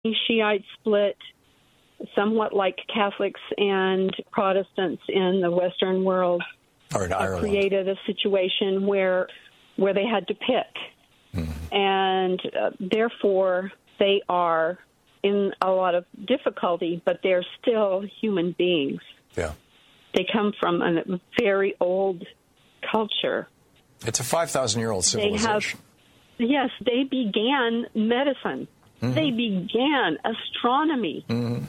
Shiite split, somewhat like Catholics and Protestants in the Western world, or in Ireland, created a situation where they had to pick. And therefore, they are in a lot of difficulty, but they're still human beings. Yeah. They come from a very old culture. It's a 5,000-year-old civilization. They began medicine. They began astronomy.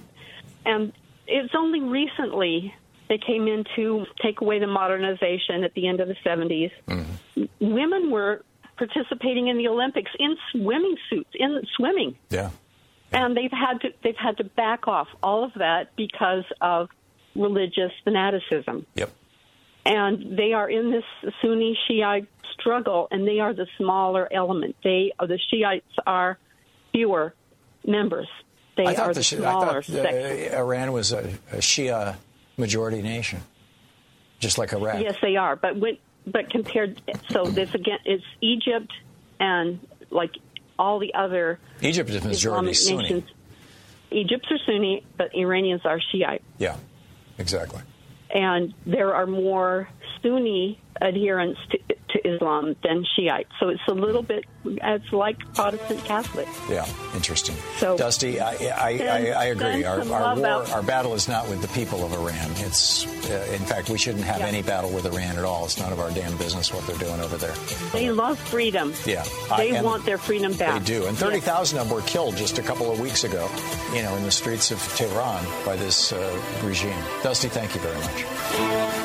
And it's only recently they came in to take away the modernization at the end of the 70s. Women were participating in the Olympics in swimming suits, in swimming. Yeah. And they've had to back off all of that because of religious fanaticism. Yep. And they are in this Sunni Shiite struggle, and they are the smaller element. The Shiites are fewer members. They are the smaller section. Iran was a Shia majority nation, just like Iraq. Yes, they are. But compared, so this again is Egypt and like all the other Egypt is majority Sunni. Nations. Egypt's are Sunni, but Iranians are Shiite. Yeah, exactly. And there are more Sunni adherents to Islam than Shiite. So it's a little bit, it's like Protestant Catholic. Yeah, interesting. So, Dusty, I agree. Our battle is not with the people of Iran. It's, in fact, we shouldn't have any battle with Iran at all. It's none of our damn business what they're doing over there. They love freedom. Yeah. They want their freedom back. They do. And 30,000 of them were killed just a couple of weeks ago, in the streets of Tehran by this regime. Dusty, thank you very much.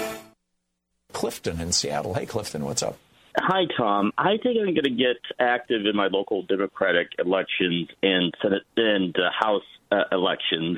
Clifton in Seattle. Hey, Clifton, what's up? Hi, Tom. I think I'm going to get active in my local Democratic elections and Senate and House elections.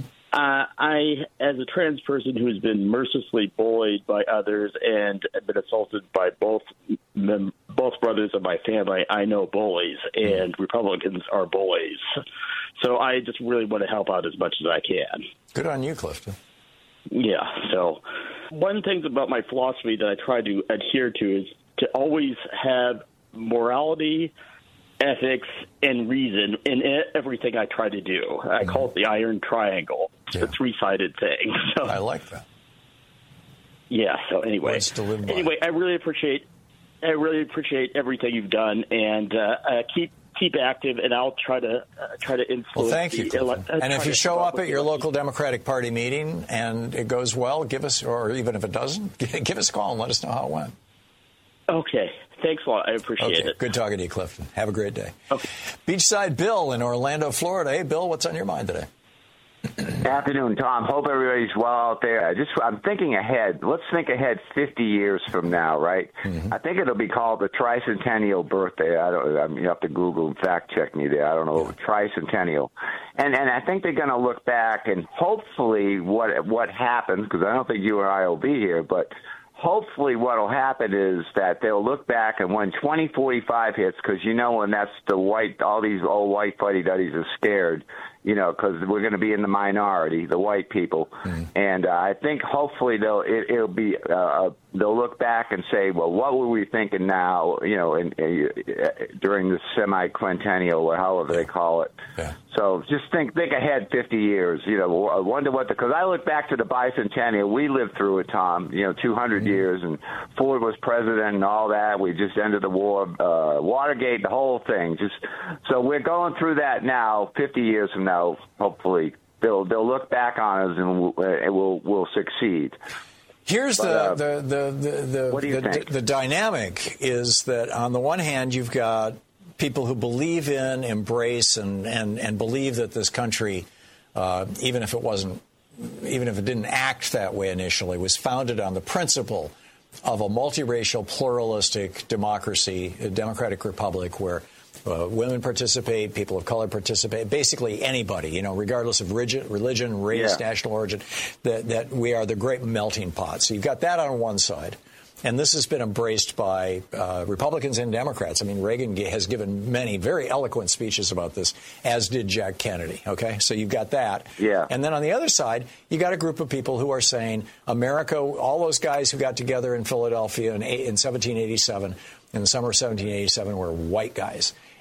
I, as a trans person who has been mercilessly bullied by others and been assaulted by both brothers of my family, I know bullies, and Republicans are bullies. So I just really want to help out as much as I can. Good on you, Clifton. Yeah. So one thing about my philosophy that I try to adhere to is to always have morality, ethics, and reason in everything I try to do. I call it the iron triangle. It's a three-sided thing. So, I like that. Yeah. So anyway, I really appreciate everything you've done, and keep active, and I'll try to influence. Well, thank you. And if you show up at your local Democratic Party meeting and it goes well, give us, or even if it doesn't, give us a call and let us know how it went. Okay. Thanks a lot. I appreciate it. Good talking to you, Clifton. Have a great day. Okay. Beachside Bill in Orlando, Florida. Hey, Bill, what's on your mind today? Afternoon, Tom. Hope everybody's well out there. I'm thinking ahead. Let's think ahead 50 years from now, right? I think it'll be called the tricentennial birthday. You have to Google and fact check me there. I don't know, tricentennial. And I think they're going to look back and hopefully what happens, because I don't think you and I will be here, but hopefully what will happen is that they'll look back and when 2045 hits, because when that's all these old white fuddy-duddies are scared, because we're going to be in the minority, the white people. And I think hopefully they'll look back and say, well, what were we thinking now, during the semi-quintennial or however they call it. Yeah. So just think ahead 50 years, I wonder because I look back to the bicentennial. We lived through it, Tom, 200 years, and Ford was president and all that. We just ended the war, Watergate, the whole thing. So we're going through that now, 50 years from now. Hopefully, they'll look back on us and we'll succeed. Here's what do you think? The dynamic is that on the one hand you've got people who believe in, embrace, and believe that this country, even if it didn't act that way initially, was founded on the principle of a multiracial, pluralistic democracy, a democratic republic where women participate, people of color participate, basically anybody, regardless of religion, race, national origin, that we are the great melting pot. So you've got that on one side. And this has been embraced by Republicans and Democrats. I mean, Reagan has given many very eloquent speeches about this, as did Jack Kennedy. Okay, so you've got that. Yeah. And then on the other side, you got a group of people who are saying America, all those guys who got together in Philadelphia in 1787, in the summer of 1787, were white guys.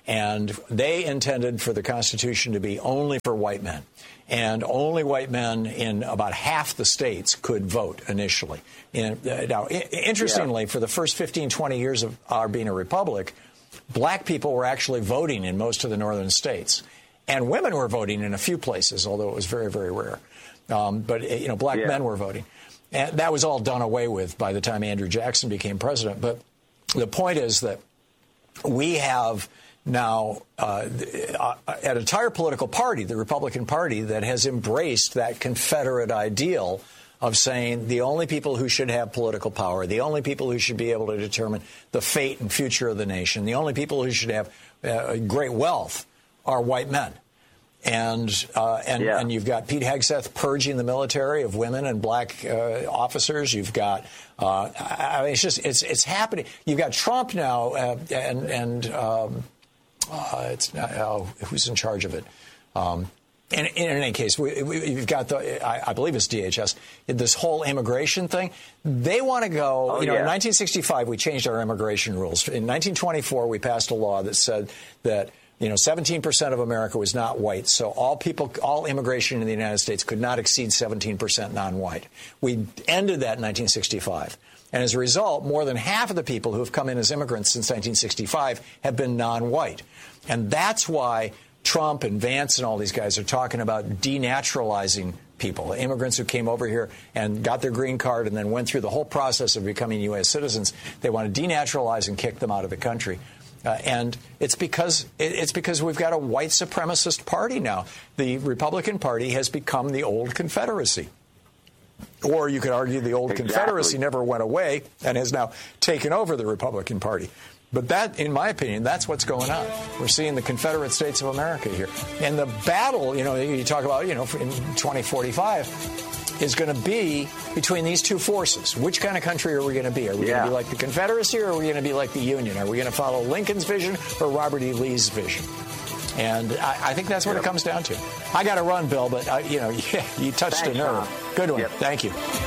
And they intended for the Constitution to be only for white men. And only white men in about half the states could vote initially. Now, interestingly, for the first 15, 20 years of our being a republic, black people were actually voting in most of the northern states. And women were voting in a few places, although it was very, very rare. But black men were voting. And that was all done away with by the time Andrew Jackson became president. But the point is that we have now an entire political party, the Republican Party, that has embraced that Confederate ideal of saying the only people who should have political power, the only people who should be able to determine the fate and future of the nation, the only people who should have great wealth are white men. And you've got Pete Hegseth purging the military of women and black officers. You've got, it's happening. You've got Trump now, who's in charge of it? In any case, you've got I believe it's DHS, this whole immigration thing. They want to go, in 1965, we changed our immigration rules. In 1924, we passed a law that said that 17% of America was not white, so all immigration in the United States could not exceed 17% non-white. We ended that in 1965. And as a result, more than half of the people who have come in as immigrants since 1965 have been non-white. And that's why Trump and Vance and all these guys are talking about denaturalizing people, immigrants who came over here and got their green card and then went through the whole process of becoming U.S. citizens. They want to denaturalize and kick them out of the country. And it's because we've got a white supremacist party now. The Republican Party has become the old Confederacy. Or you could argue the old Confederacy never went away and has now taken over the Republican Party. But that, in my opinion, that's what's going on. We're seeing the Confederate States of America here. And the battle, you talk about, in 2045, is going to be between these two forces. Which kind of country are we going to be? Are we going to be like the Confederacy, or are we going to be like the Union? Are we going to follow Lincoln's vision or Robert E. Lee's vision? And I think that's what it comes down to. I got to run, Bill, but, you touched a nerve. Tom. Good one. Yep. Thank you.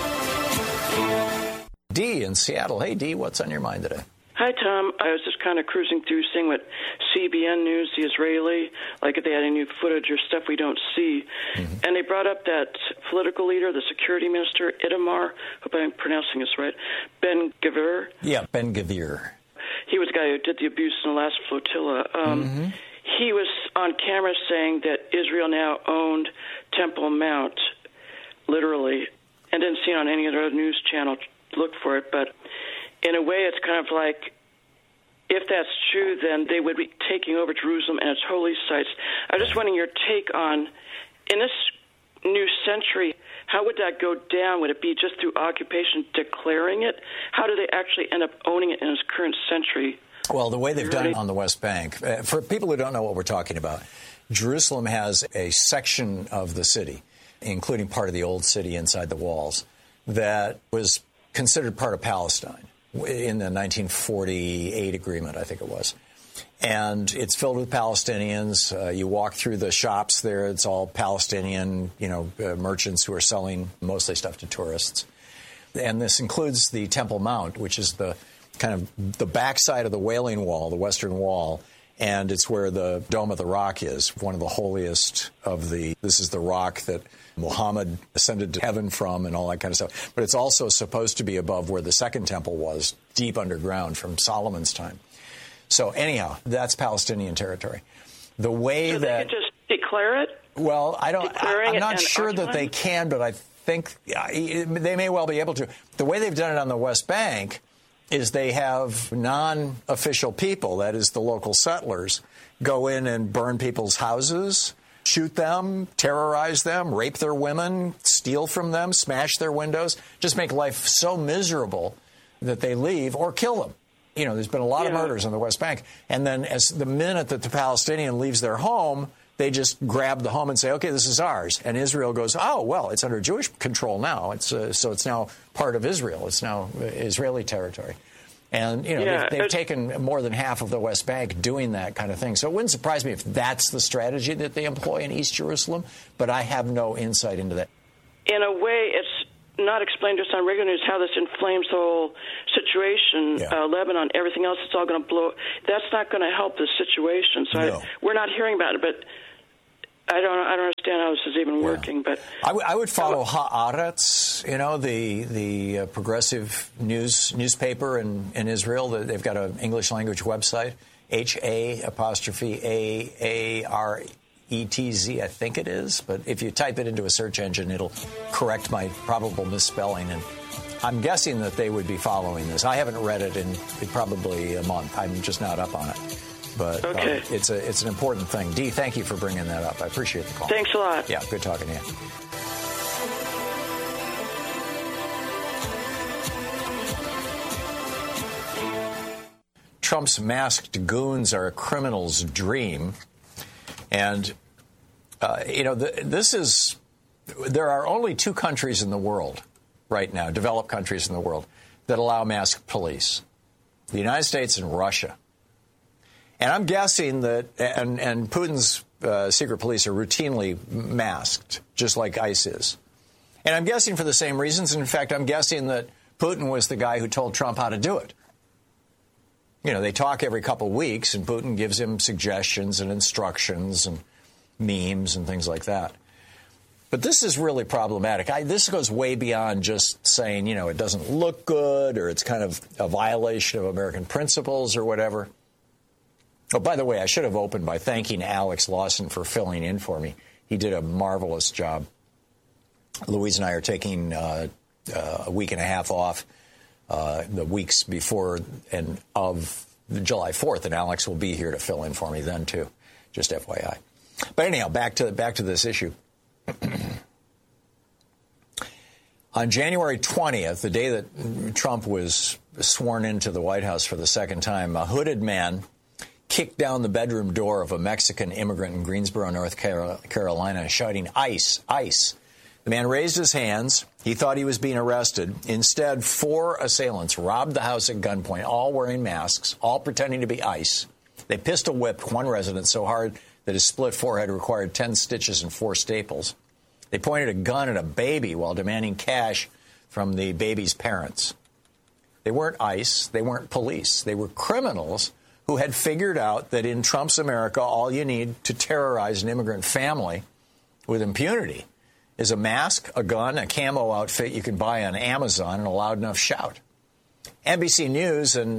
Dee in Seattle. Hey, Dee, what's on your mind today? Hi, Tom. I was just kind of cruising through, seeing what CBN News, the Israeli, like if they had any new footage or stuff we don't see. Mm-hmm. And they brought up that political leader, the security minister, Itamar, hope I'm pronouncing this right, Ben-Gvir. Yeah, Ben-Gvir. He was the guy who did the abuse in the last flotilla. He was on camera saying that Israel now owned Temple Mount, literally, and didn't see it on any other news channel. Look for it, but in a way, it's kind of like, if that's true, then they would be taking over Jerusalem and its holy sites. I'm just wondering your take on, in this new century, how would that go down? Would it be just through occupation declaring it? How do they actually end up owning it in this current century? Well, the way they've done it on the West Bank, for people who don't know what we're talking about, Jerusalem has a section of the city, including part of the old city inside the walls, that was considered part of Palestine in the 1948 agreement, I think it was. And it's filled with Palestinians. You walk through the shops there, it's all Palestinian, merchants who are selling mostly stuff to tourists. And this includes the Temple Mount, which is the kind of the backside of the Wailing Wall, the Western Wall. And it's where the Dome of the Rock is, one of the holiest of this is the rock that Muhammad ascended to heaven from and all that kind of stuff. But it's also supposed to be above where the Second Temple was, deep underground from Solomon's time. So anyhow, that's Palestinian territory. The way so that... they could just declare it? Well, I'm not sure that they can, but I think they may well be able to. The way they've done it on the West Bank is they have non-official people, that is the local settlers, go in and burn people's houses, shoot them, terrorize them, rape their women, steal from them, smash their windows, just make life so miserable that they leave or kill them. There's been a lot of murders on the West Bank. And then as the minute that the Palestinian leaves their home, they just grab the home and say, okay, this is ours. And Israel goes, oh, well, it's under Jewish control now. So it's now part of Israel. It's now Israeli territory. And, they've taken more than half of the West Bank doing that kind of thing. So it wouldn't surprise me if that's the strategy that they employ in East Jerusalem. But I have no insight into that. In a way, it's not explained to us on regular news how this inflames the whole situation, Lebanon, everything else, it's all going to blow. That's not going to help the situation. So we're not hearing about it, but I don't understand how this is even working. But I would follow Haaretz, the progressive newspaper in Israel. They've got an English language website, HA'ARETZ, I think it is. But if you type it into a search engine, it'll correct my probable misspelling. And I'm guessing that they would be following this. I haven't read it in probably a month. I'm just not up on it. But it's an important thing. Dee, thank you for bringing that up. I appreciate the call. Thanks a lot. Yeah, good talking to you. Trump's masked goons are a criminal's dream. And, there are only two countries in the world right now, developed countries in the world, that allow masked police: the United States and Russia. And I'm guessing that, and Putin's secret police are routinely masked, just like ICE is. And I'm guessing for the same reasons. And in fact, I'm guessing that Putin was the guy who told Trump how to do it. They talk every couple of weeks, and Putin gives him suggestions and instructions and memes and things like that. But this is really problematic. This goes way beyond just saying, it doesn't look good or it's kind of a violation of American principles or whatever. Oh, by the way, I should have opened by thanking Alex Lawson for filling in for me. He did a marvelous job. Louise and I are taking a week and a half off the weeks before and of July 4th, and Alex will be here to fill in for me then, too. Just FYI. But anyhow, back to this issue. On January 20th, the day that Trump was sworn into the White House for the second time, a hooded man kicked down the bedroom door of a Mexican immigrant in Greensboro, North Carolina, shouting, "ICE, ICE." The man raised his hands. He thought he was being arrested. Instead, 4 assailants robbed the house at gunpoint, all wearing masks, all pretending to be ICE. They pistol whipped one resident so hard that his split forehead required 10 stitches and 4 staples. They pointed a gun at a baby while demanding cash from the baby's parents. They weren't ICE. They weren't police. They were criminals who had figured out that in Trump's America, all you need to terrorize an immigrant family with impunity is a mask, a gun, a camo outfit you can buy on Amazon, and a loud enough shout. NBC News and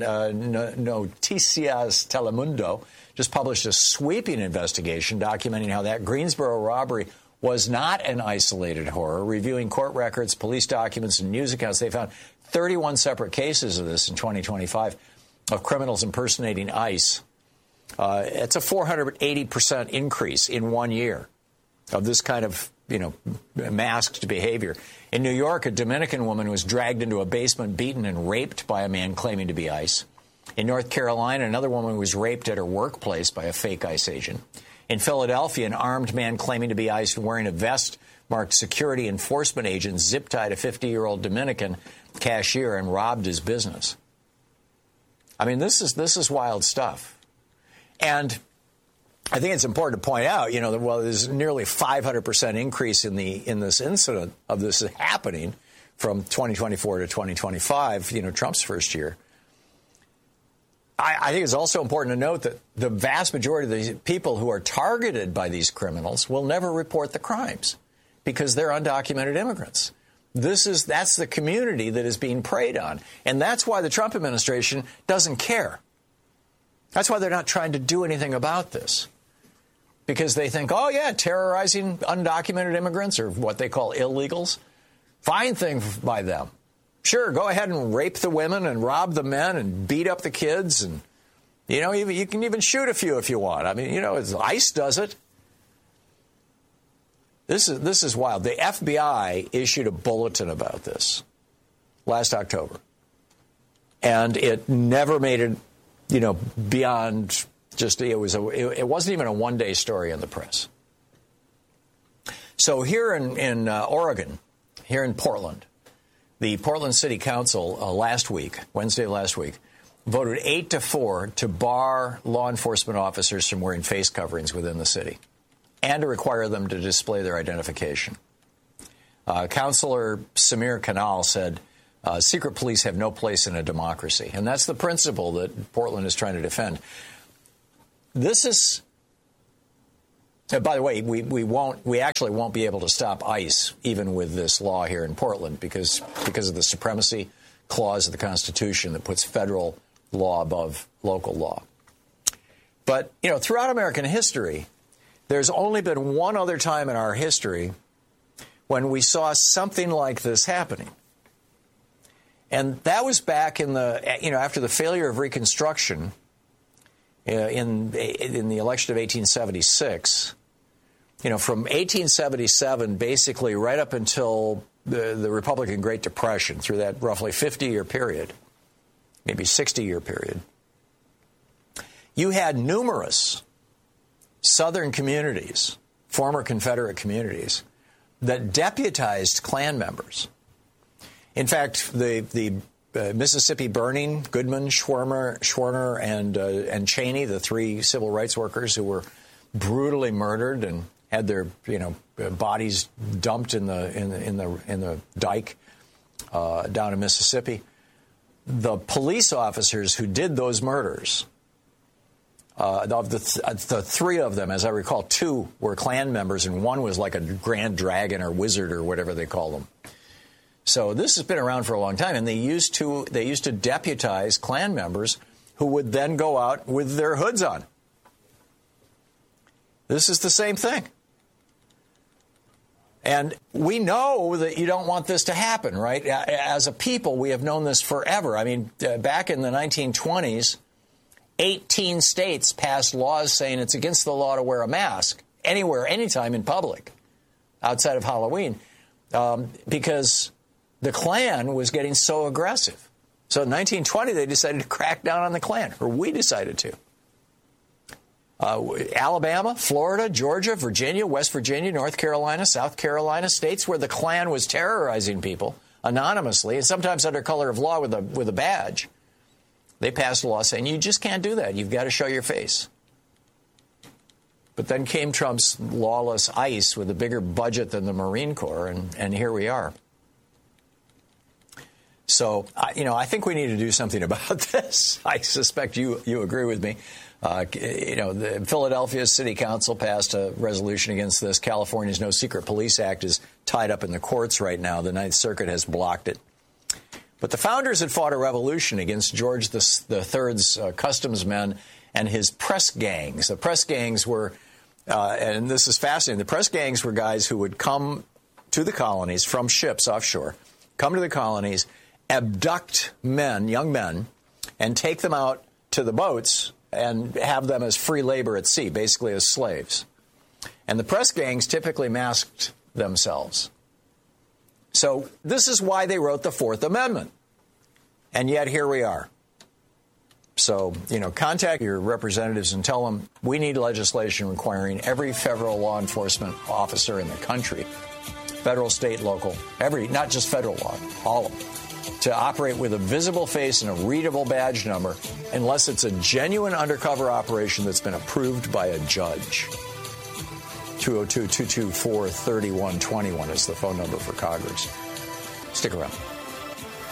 Noticias Telemundo just published a sweeping investigation documenting how that Greensboro robbery was not an isolated horror. Reviewing court records, police documents, and news accounts, they found 31 separate cases of this in 2025 of criminals impersonating ICE. It's a 480% increase in 1 year of this kind of, masked behavior. In New York, a Dominican woman was dragged into a basement, beaten, and raped by a man claiming to be ICE. In North Carolina, another woman was raped at her workplace by a fake ICE agent. In Philadelphia, an armed man claiming to be ICE and wearing a vest marked security enforcement agent zip-tied a 50-year-old Dominican cashier and robbed his business. I mean, this is wild stuff. And I think it's important to point out, there's nearly 500% increase in this incident of this happening from 2024 to 2025, Trump's first year. I think it's also important to note that the vast majority of the people who are targeted by these criminals will never report the crimes because they're undocumented immigrants. That's the community that is being preyed on. And that's why the Trump administration doesn't care. That's why they're not trying to do anything about this. Because they think, terrorizing undocumented immigrants or what they call illegals, fine thing by them. Sure, go ahead and rape the women and rob the men and beat up the kids. And, you can even shoot a few if you want. I mean, ICE does it. This is wild. The FBI issued a bulletin about this last October. And it never made it, beyond just, it wasn't even a one-day story in the press. So here in Oregon, here in Portland, the Portland City Council Wednesday of last week, voted 8-4 to bar law enforcement officers from wearing face coverings within the city and to require them to display their identification. Councillor Samir Kanal said, secret police have no place in a democracy. And that's the principle that Portland is trying to defend. This is, by the way, we actually won't be able to stop ICE even with this law here in Portland because of the supremacy clause of the Constitution that puts federal law above local law. But, throughout American history, there's only been one other time in our history when we saw something like this happening. And that was back in after the failure of Reconstruction in the election of 1876. From 1877, basically right up until the Republican Great Depression, through that roughly 50-year period, maybe 60-year period, you had numerous Southern communities, former Confederate communities, that deputized Klan members. In fact, the Mississippi Burning, Goodman, Schwerner, and Cheney, the three civil rights workers who were brutally murdered and had their bodies dumped in the dike down in Mississippi. The police officers who did those murders, of the three of them, as I recall, two were Klan members, and one was like a Grand Dragon or Wizard or whatever they call them. So this has been around for a long time, and they used to deputize Klan members who would then go out with their hoods on. This is the same thing. And we know that you don't want this to happen, right? As a people, we have known this forever. I mean, back in the 1920s, 18 states passed laws saying it's against the law to wear a mask anywhere, anytime in public, outside of Halloween, because the Klan was getting so aggressive. So in 1920, they decided to crack down on the Klan, or we decided to. Alabama, Florida, Georgia, Virginia, West Virginia, North Carolina, South Carolina, states where the Klan was terrorizing people anonymously, and sometimes under color of law with a badge. They passed a law saying, you just can't do that. You've got to show your face. But then came Trump's lawless ICE with a bigger budget than the Marine Corps, and here we are. So, I think we need to do something about this. I suspect you agree with me. The Philadelphia City Council passed a resolution against this. California's No Secret Police Act is tied up in the courts right now. The Ninth Circuit has blocked it. But the founders had fought a revolution against George III's customs men and his press gangs. The press gangs were, and this is fascinating, the press gangs were guys who would come to the colonies from ships offshore, come to the colonies, abduct men, young men, and take them out to the boats and have them as free labor at sea, basically as slaves. And the press gangs typically masked themselves. So this is why they wrote the Fourth Amendment. And yet here we are. So, contact your representatives and tell them we need legislation requiring every federal law enforcement officer in the country, federal, state, local, not just federal law, all of them, to operate with a visible face and a readable badge number unless it's a genuine undercover operation that's been approved by a judge. 202-224-3121 is the phone number for Congress. Stick around.